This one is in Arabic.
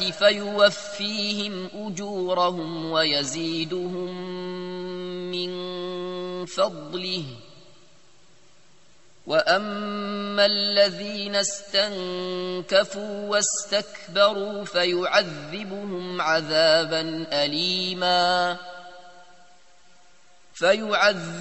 فيوفيهم أجورهم ويزيدهم من فضله. وأما الذين استنكفوا واستكبروا فيعذبهم عذابا أليما